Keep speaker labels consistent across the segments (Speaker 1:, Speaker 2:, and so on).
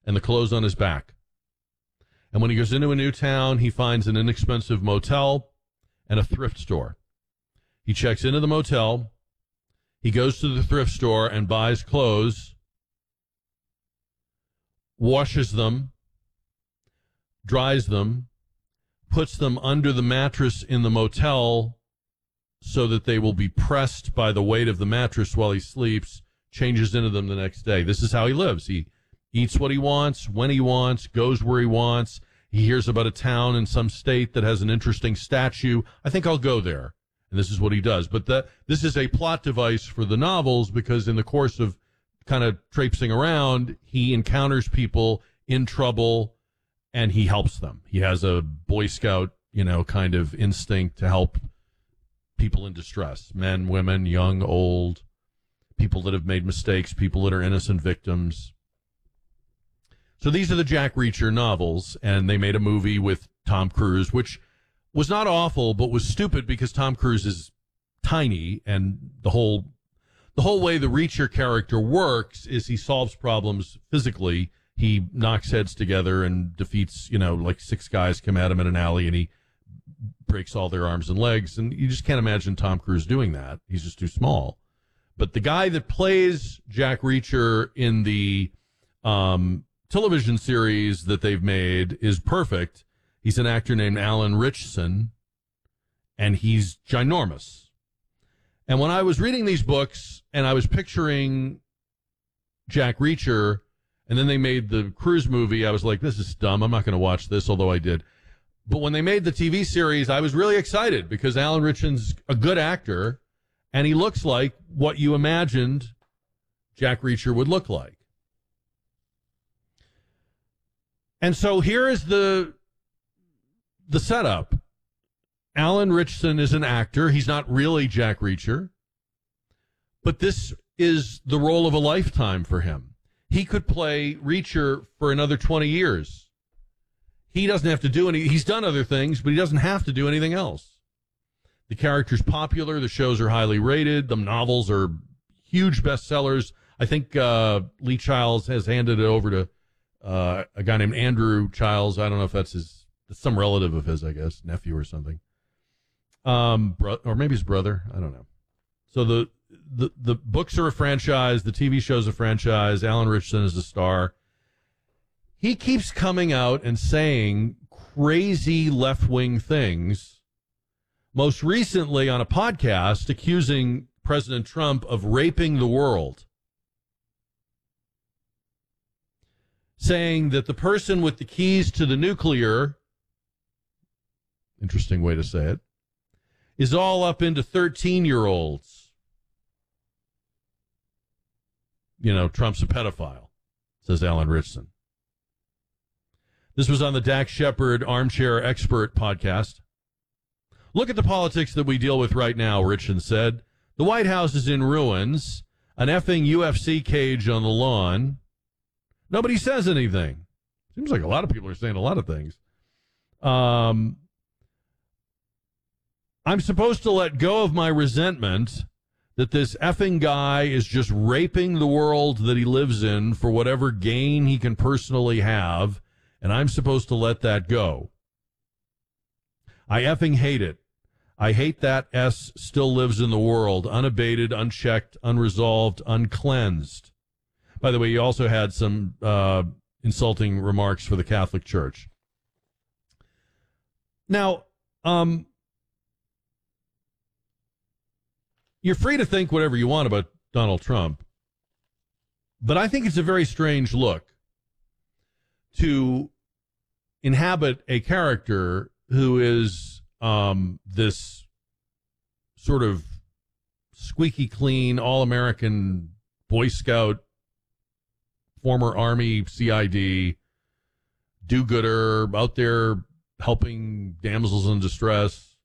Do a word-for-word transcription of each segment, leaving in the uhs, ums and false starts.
Speaker 1: and the clothes on his back. And when he goes into a new town, he finds an inexpensive motel and a thrift store. He checks into the motel. He goes to the thrift store and buys clothes, washes them, dries them, puts them under the mattress in the motel so that they will be pressed by the weight of the mattress while he sleeps, changes into them the next day. This is how he lives. He eats what he wants, when he wants, goes where he wants. He hears about a town in some state that has an interesting statue. I think I'll go there. And this is what he does. But the, this is a plot device for the novels because in the course of kind of traipsing around, he encounters people in trouble and he helps them. He has a Boy Scout, you know, kind of instinct to help people in distress, men, women, young, old, people that have made mistakes, people that are innocent victims. So these are the Jack Reacher novels, and they made a movie with Tom Cruise, which was not awful, but was stupid because Tom Cruise is tiny, and the whole the whole way the Reacher character works is he solves problems physically. He knocks heads together and defeats, you know, like six guys come at him in an alley, and he breaks all their arms and legs, and you just can't imagine Tom Cruise doing that. He's just too small. But the guy that plays Jack Reacher in the um, television series that they've made is perfect. He's an actor named Alan Ritchson, and he's ginormous. And when I was reading these books and I was picturing Jack Reacher, and then they made the Cruise movie, I was like, this is dumb. I'm not going to watch this, although I did. But when they made the T V series, I was really excited because Alan Ritchson's a good actor, and he looks like what you imagined Jack Reacher would look like. And so here is the the setup. Alan Ritchson is an actor. He's not really Jack Reacher. But this is the role of a lifetime for him. He could play Reacher for another twenty years. He doesn't have to do any, he's done other things, but he doesn't have to do anything else. The character's popular. The shows are highly rated. The novels are huge bestsellers. I think uh, Lee Childs has handed it over to uh, a guy named Andrew Childs. I don't know if that's his, some relative of his, I guess, nephew or something. Um, bro- or maybe his brother. I don't know. So the, the, the books are a franchise. The T V show's a franchise. Alan Ritchson is the star. He keeps coming out and saying crazy left-wing things, most recently on a podcast accusing President Trump of raping the world, saying that the person with the keys to the nuclear, interesting way to say it, is all up into thirteen-year-olds. You know, Trump's a pedophile, says Alan Ritchson. This was on the Dax Shepard Armchair Expert podcast. Look at the politics that we deal with right now, Ritchson said. The White House is in ruins, an effing U F C cage on the lawn. Nobody says anything. Seems like a lot of people are saying a lot of things. Um, I'm supposed to let go of my resentment that this effing guy is just raping the world that he lives in for whatever gain he can personally have, and I'm supposed to let that go. I effing hate it. I hate that S still lives in the world, unabated, unchecked, unresolved, uncleansed. By the way, he also had some uh, insulting remarks for the Catholic Church. Now, um, you're free to think whatever you want about Donald Trump, but I think it's a very strange look to inhabit a character who is um, this sort of squeaky clean, all-American Boy Scout, former Army C I D, do-gooder, out there helping damsels in distress.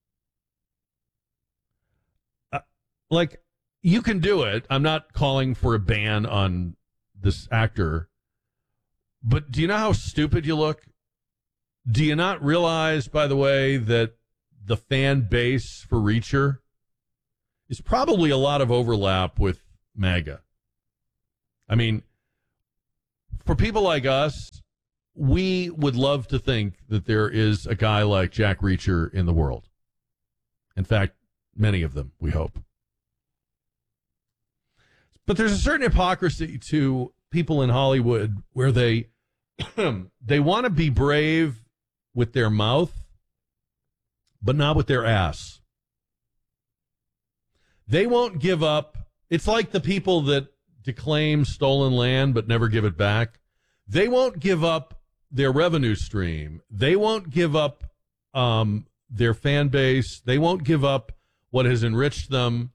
Speaker 1: Uh, like, you can do it. I'm not calling for a ban on this actor, but do you know how stupid you look? Do you not realize, by the way, that the fan base for Reacher is probably a lot of overlap with MAGA? I mean, for people like us, we would love to think that there is a guy like Jack Reacher in the world. In fact, many of them, we hope. But there's a certain hypocrisy to people in Hollywood where they they want to be brave with their mouth, but not with their ass. They won't give up. It's like the people that declaim stolen land but never give it back. They won't give up their revenue stream. They won't give up um, their fan base. They won't give up what has enriched them.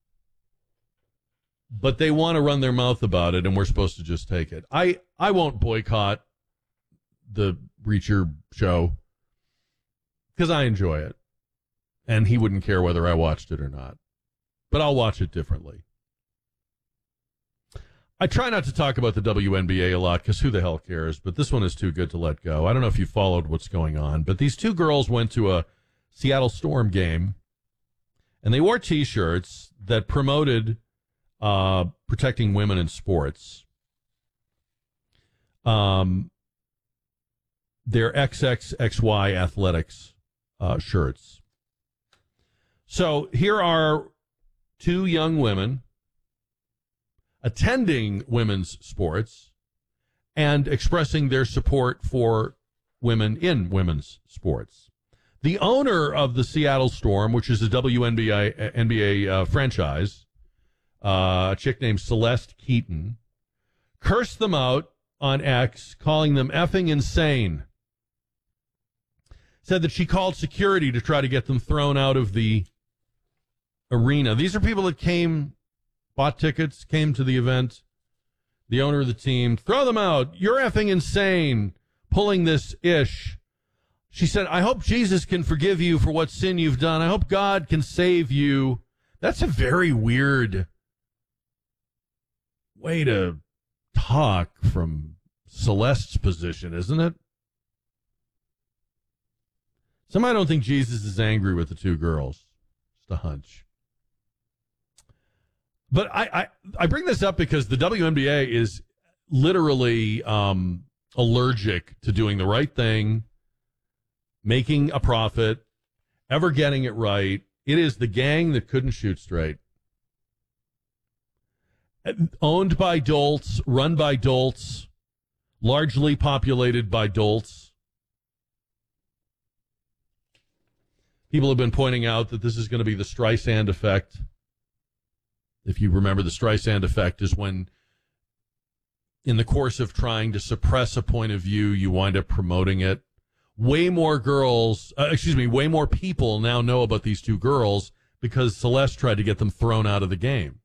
Speaker 1: But they want to run their mouth about it, and we're supposed to just take it. I, I won't boycott the Reacher show because I enjoy it, and he wouldn't care whether I watched it or not. But I'll watch it differently. I try not to talk about the W N B A a lot because who the hell cares, but this one is too good to let go. I don't know if you followed what's going on, but these two girls went to a Seattle Storm game, and they wore T-shirts that promoted uh, protecting women in sports. Um, they're X X X Y Athletics uh, shirts. So here are two young women attending women's sports and expressing their support for women in women's sports. The owner of the Seattle Storm, which is a W N B A, N B A uh, franchise, uh, a chick named Celeste Keaton, cursed them out on X, calling them effing insane. Said that she called security to try to get them thrown out of the arena. These are people that came, bought tickets, came to the event. The owner of the team, throw them out. You're effing insane, pulling this ish. She said, I hope Jesus can forgive you for what sin you've done. I hope God can save you. That's a very weird way to talk from Celeste's position, isn't it? Somehow I don't think Jesus is angry with the two girls. Just a hunch. But I, I, I bring this up because the W N B A is literally um, allergic to doing the right thing, making a profit, ever getting it right. It is the gang that couldn't shoot straight. Owned by dolts, run by dolts, largely populated by dolts. People have been pointing out that this is going to be the Streisand effect. If you remember, the Streisand effect is when, in the course of trying to suppress a point of view, you wind up promoting it. Way more girls, uh, excuse me, way more people now know about these two girls because Celeste tried to get them thrown out of the game.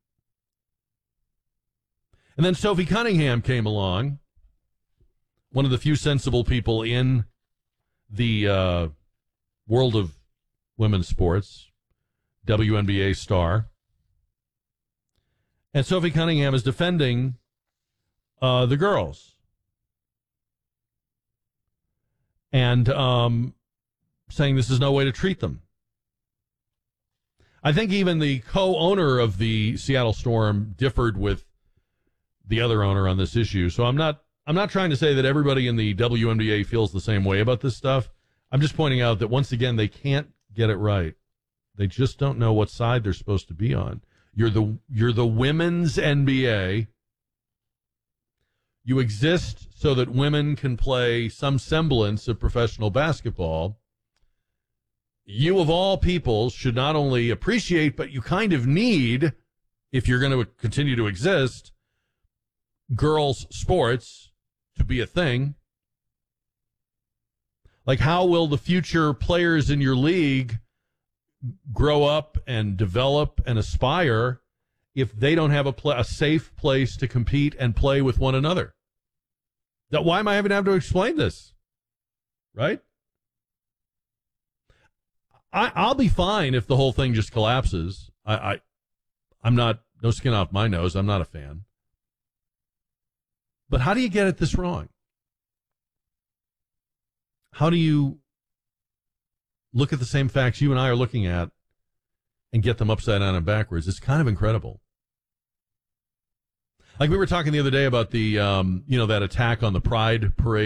Speaker 1: And then Sophie Cunningham came along, one of the few sensible people in the uh, world of women's sports, W N B A star. And Sophie Cunningham is defending uh, the girls. And um, saying this is no way to treat them. I think even the co-owner of the Seattle Storm differed with the other owner on this issue. So I'm not I'm not trying to say that everybody in the W N B A feels the same way about this stuff. I'm just pointing out that once again, they can't get it right. They just don't know what side they're supposed to be on. You're the you're the women's N B A. You exist so that women can play some semblance of professional basketball. You, of all people, should not only appreciate, but you kind of need, if you're going to continue to exist, girls' sports to be a thing. Like, how will the future players in your league grow up and develop and aspire if they don't have a, pl- a safe place to compete and play with one another? That, why am I having to have to explain this? Right? I, I'll be fine if the whole thing just collapses. I, I, I'm not, no skin off my nose. I'm not a fan. But how do you get it this wrong? How do you look at the same facts you and I are looking at and get them upside down and backwards? It's kind of incredible. Like we were talking the other day about the, um, you know, that attack on the Pride parade.